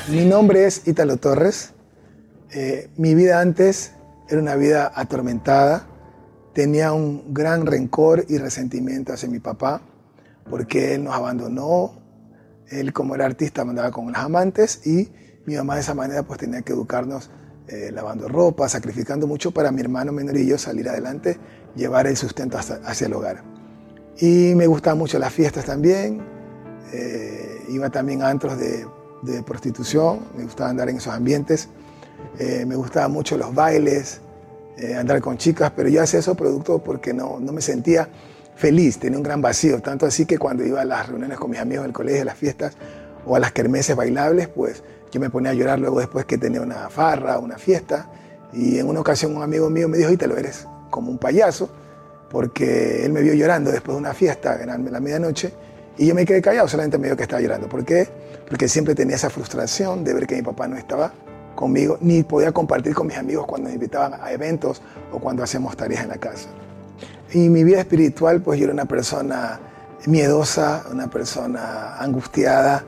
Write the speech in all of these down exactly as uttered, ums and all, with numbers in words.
Mi nombre es Ítalo Torres. Eh, mi vida antes era una vida atormentada. Tenía un gran rencor y resentimiento hacia mi papá porque él nos abandonó. Él, como era artista, andaba con las amantes y mi mamá de esa manera pues tenía que educarnos eh, lavando ropa, sacrificando mucho para mi hermano menor y yo salir adelante, llevar el sustento hasta, hacia el hogar. Y me gustaban mucho las fiestas también. Eh, iba también a antros de, de prostitución, me gustaba andar en esos ambientes. Eh, me gustaban mucho los bailes, eh, andar con chicas, pero yo hacía eso producto porque no, no me sentía feliz, tenía un gran vacío, tanto así que cuando iba a las reuniones con mis amigos del colegio, a las fiestas o a las kermeses bailables, pues yo me ponía a llorar luego después que tenía una farra, una fiesta, y en una ocasión un amigo mío me dijo, Ítalo, eres como un payaso, porque él me vio llorando después de una fiesta, era la medianoche, y yo me quedé callado, solamente me vio que estaba llorando. ¿Por qué? Porque siempre tenía esa frustración de ver que mi papá no estaba conmigo, ni podía compartir con mis amigos cuando me invitaban a eventos o cuando hacíamos tareas en la casa. Y mi vida espiritual, pues yo era una persona miedosa, una persona angustiada,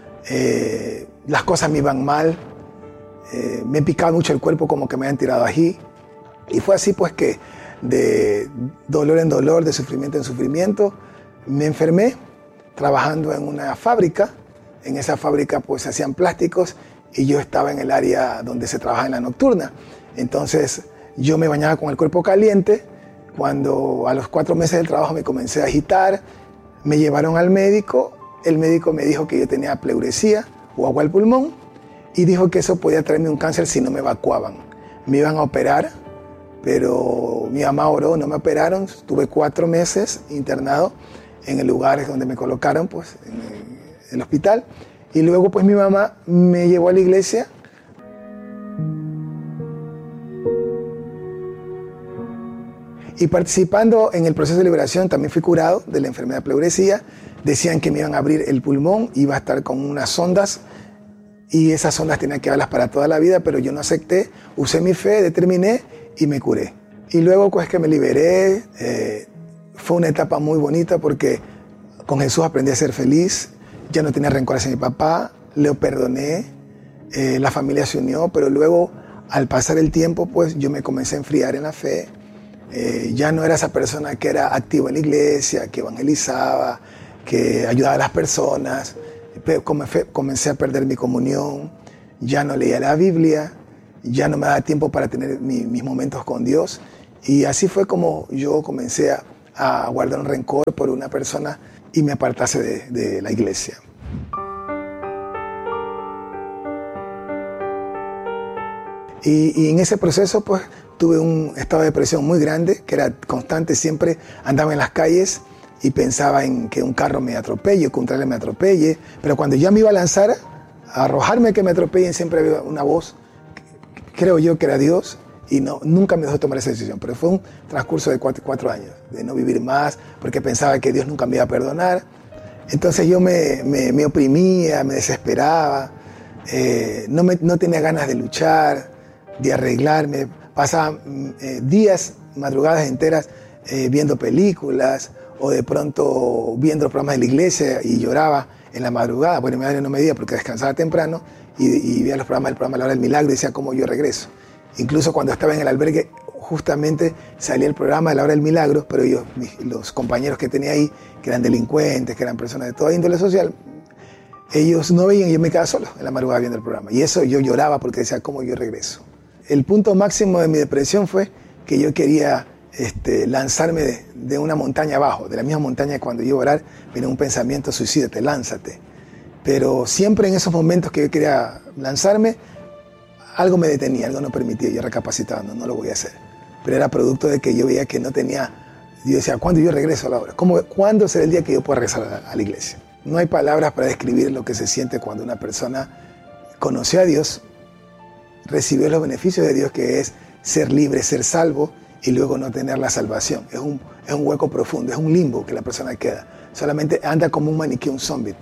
eh, las cosas me iban mal, eh, me picaba mucho el cuerpo como que me habían tirado ají. Y fue así pues que de dolor en dolor, de sufrimiento en sufrimiento, me enfermé trabajando en una fábrica. En esa fábrica pues se hacían plásticos y yo estaba en el área donde se trabaja en la nocturna. Entonces yo me bañaba con el cuerpo caliente. Cuando a los cuatro meses del trabajo me comencé a agitar, me llevaron al médico. El médico me dijo que yo tenía pleuresía o agua al pulmón y dijo que eso podía traerme un cáncer si no me evacuaban. Me iban a operar, pero mi mamá oró, no me operaron. Estuve cuatro meses internado en el lugar donde me colocaron, pues, en el hospital. Y luego pues mi mamá me llevó a la iglesia. Y participando en el proceso de liberación también fui curado de la enfermedad de pleuresía. Decían que me iban a abrir el pulmón, iba a estar con unas sondas y esas sondas tenían que darlas para toda la vida, pero yo no acepté, usé mi fe, determiné y me curé. Y luego pues que me liberé, eh, fue una etapa muy bonita porque con Jesús aprendí a ser feliz, ya no tenía rencor hacia mi papá, le perdoné, eh, la familia se unió, pero luego al pasar el tiempo pues yo me comencé a enfriar en la fe. Eh, ya no era esa persona que era activa en la iglesia, que evangelizaba, que ayudaba a las personas. Comencé a perder mi comunión, ya no leía la Biblia, ya no me daba tiempo para tener mi, mis momentos con Dios. Y así fue como yo comencé a, a guardar un rencor por una persona y me apartase de, de la iglesia. Y, y en ese proceso pues tuve un estado de depresión muy grande, que era constante, siempre andaba en las calles y pensaba en que un carro me atropelle, que un trailer me atropelle, pero cuando ya me iba a lanzar, a arrojarme que me atropellen, siempre había una voz, creo yo que era Dios, y no, nunca me dejó tomar esa decisión, pero fue un transcurso de cuatro, cuatro años, de no vivir más, porque pensaba que Dios nunca me iba a perdonar. Entonces yo me, me, me oprimía, me desesperaba, eh, no, me, no tenía ganas de luchar, de arreglarme, pasaba eh, días, madrugadas enteras eh, viendo películas o de pronto viendo programas de la iglesia y lloraba en la madrugada. Bueno, mi madre no me veía porque descansaba temprano y, y veía los programas del programa La Hora del Milagro y decía cómo yo regreso. Incluso cuando estaba en el albergue justamente salía el programa de La Hora del Milagro, pero yo, mis, los compañeros que tenía ahí, que eran delincuentes, que eran personas de toda índole social, ellos no veían y yo me quedaba solo en la madrugada viendo el programa. Y eso yo lloraba porque decía cómo yo regreso. El punto máximo de mi depresión fue que yo quería este, lanzarme de, de una montaña abajo, de la misma montaña que cuando yo iba a orar, viene un pensamiento, suicídate, lánzate. Pero siempre en esos momentos que yo quería lanzarme, algo me detenía, algo no permitía, yo recapacitaba, no, no lo voy a hacer. Pero era producto de que yo veía que no tenía, yo decía, ¿cuándo yo regreso a la obra? ¿Cómo, ¿Cuándo será el día que yo pueda regresar a la, a la iglesia? No hay palabras para describir lo que se siente cuando una persona conoció a Dios, recibió los beneficios de Dios, que es ser libre, ser salvo, y luego no tener la salvación. Es un, es un hueco profundo, es un limbo que la persona queda. Solamente anda como un maniquí, un zombie.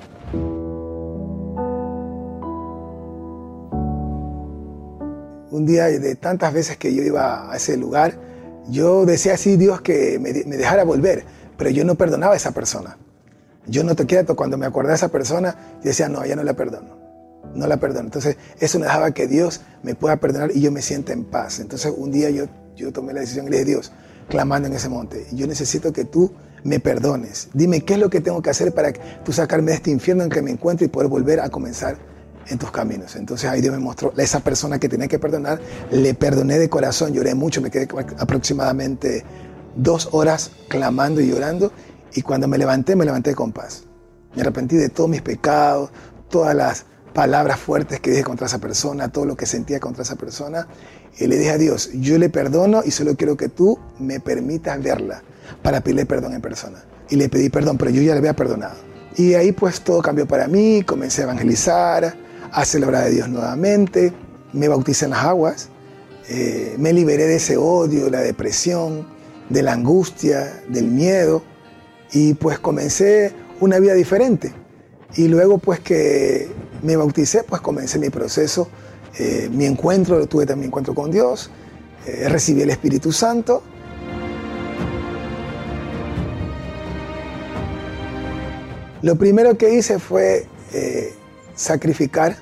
Un día de tantas veces que yo iba a ese lugar, yo decía así, Dios, que me, me dejara volver, pero yo no perdonaba a esa persona. Yo no te quedo, cuando me acordaba de esa persona, yo decía, no, ya no la perdono. no la perdono. Entonces eso no dejaba que Dios me pueda perdonar y yo me sienta en paz. Entonces un día yo, yo tomé la decisión y le dije, Dios, clamando en ese monte, yo necesito que tú me perdones. Dime qué es lo que tengo que hacer para tú sacarme de este infierno en que me encuentro y poder volver a comenzar en tus caminos. Entonces ahí Dios me mostró a esa persona que tenía que perdonar, le perdoné de corazón, lloré mucho, me quedé aproximadamente dos horas clamando y llorando, y cuando me levanté, me levanté con paz. Me arrepentí de todos mis pecados, todas las palabras fuertes que dije contra esa persona, todo lo que sentía contra esa persona, y le dije a Dios, yo le perdono y solo quiero que tú me permitas verla para pedirle perdón en persona. Y le pedí perdón, pero yo ya le había perdonado. Y ahí pues todo cambió para mí, comencé a evangelizar, a celebrar a Dios nuevamente, me bauticé en las aguas, eh, me liberé de ese odio, de la depresión, de la angustia, del miedo, y pues comencé una vida diferente. Y luego pues que me bauticé, pues comencé mi proceso, eh, mi encuentro, tuve también encuentro con Dios, eh, recibí el Espíritu Santo. Lo primero que hice fue eh, sacrificar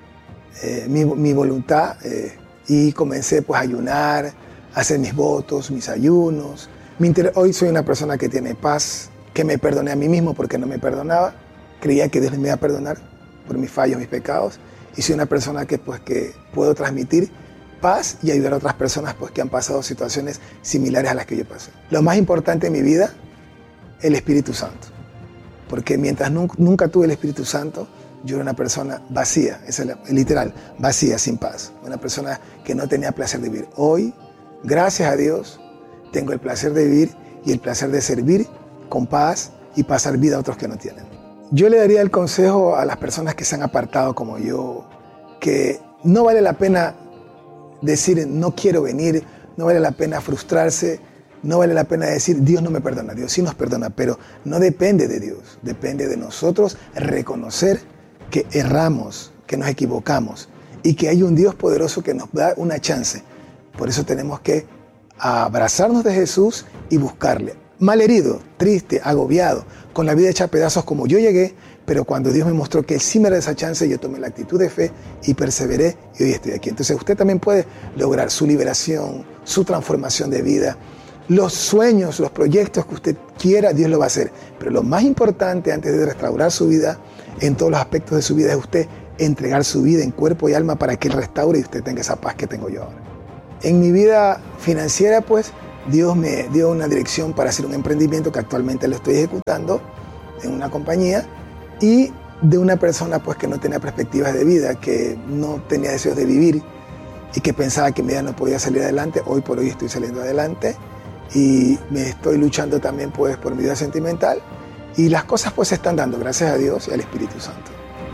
eh, mi, mi voluntad eh, y comencé pues a ayunar, a hacer mis votos, mis ayunos. Mi inter- Hoy soy una persona que tiene paz, que me perdoné a mí mismo porque no me perdonaba. Creía que Dios me iba a perdonar por mis fallos, mis pecados. Y soy una persona que, pues, que puedo transmitir paz y ayudar a otras personas pues, que han pasado situaciones similares a las que yo pasé. Lo más importante en mi vida, el Espíritu Santo. Porque mientras nunca, nunca tuve el Espíritu Santo, yo era una persona vacía, es el, literal, vacía, sin paz. Una persona que no tenía placer de vivir. Hoy, gracias a Dios, tengo el placer de vivir y el placer de servir con paz y pasar vida a otros que no tienen. Yo le daría el consejo a las personas que se han apartado como yo, que no vale la pena decir no quiero venir, no vale la pena frustrarse, no vale la pena decir Dios no me perdona. Dios sí nos perdona, pero no depende de Dios, depende de nosotros reconocer que erramos, que nos equivocamos y que hay un Dios poderoso que nos da una chance. Por eso tenemos que abrazarnos de Jesús y buscarle. Malherido, triste, agobiado, con la vida hecha a pedazos como yo llegué, pero cuando Dios me mostró que Él sí me da esa chance, yo tomé la actitud de fe y perseveré y hoy estoy aquí. Entonces usted también puede lograr su liberación, su transformación de vida, los sueños, los proyectos que usted quiera, Dios lo va a hacer. Pero lo más importante antes de restaurar su vida, en todos los aspectos de su vida, es usted entregar su vida en cuerpo y alma para que Él restaure y usted tenga esa paz que tengo yo ahora. En mi vida financiera, pues, Dios me dio una dirección para hacer un emprendimiento que actualmente lo estoy ejecutando en una compañía y de una persona pues que no tenía perspectivas de vida, que no tenía deseos de vivir y que pensaba que mi vida no podía salir adelante. Hoy por hoy estoy saliendo adelante y me estoy luchando también pues por mi vida sentimental y las cosas pues se están dando gracias a Dios y al Espíritu Santo.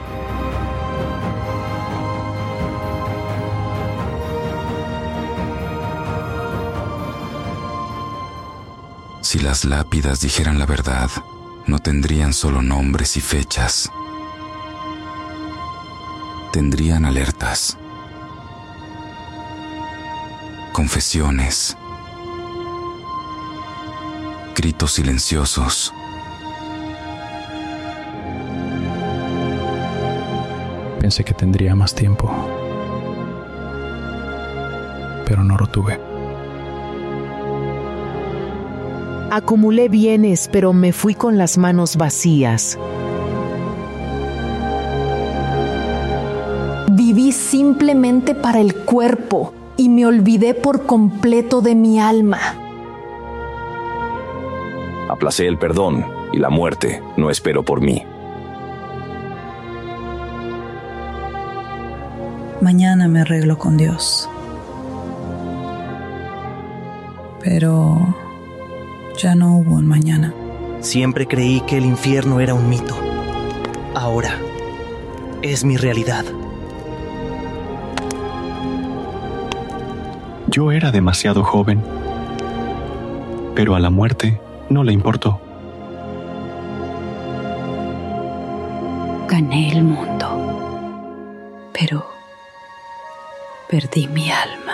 Si las lápidas dijeran la verdad, no tendrían solo nombres y fechas. Tendrían alertas, confesiones, gritos silenciosos. Pensé que tendría más tiempo, pero no lo tuve. Acumulé bienes, pero me fui con las manos vacías. Viví simplemente para el cuerpo y me olvidé por completo de mi alma. Aplacé el perdón y la muerte no espero por mí. Mañana me arreglo con Dios. Pero ya no hubo un mañana. Siempre creí que el infierno era un mito. Ahora es mi realidad. Yo era demasiado joven, pero a la muerte no le importó. Gané el mundo, pero perdí mi alma.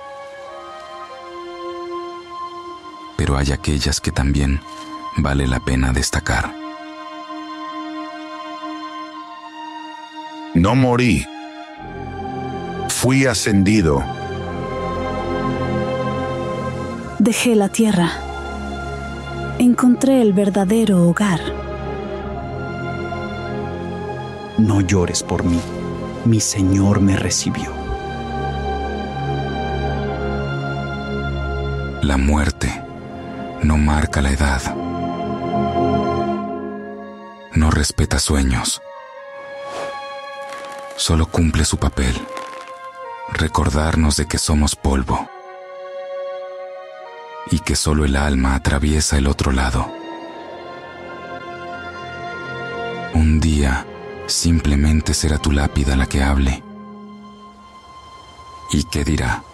Pero hay aquellas que también vale la pena destacar. No morí, fui ascendido. Dejé la tierra. Encontré el verdadero hogar. No llores por mí. Mi Señor me recibió. La muerte no marca la edad. No respeta sueños. Solo cumple su papel. Recordarnos de que somos polvo. Y que solo el alma atraviesa el otro lado. Un día simplemente será tu lápida la que hable. ¿Y qué dirá?